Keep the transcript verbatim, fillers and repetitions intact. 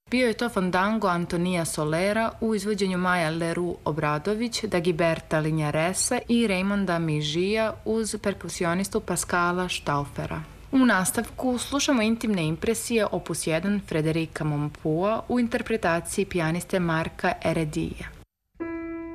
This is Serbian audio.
Bio je to Fandango Antonija Solera u izvođenju Maja Leroux Obradović, Dagiberta Linjaresa i Raymonda Mižija uz perkusionistu Pascala Staufera. U nastavku slušamo intimne impresije opus jedan Frederika Mompua u interpretaciji pijaniste Marka Eredija.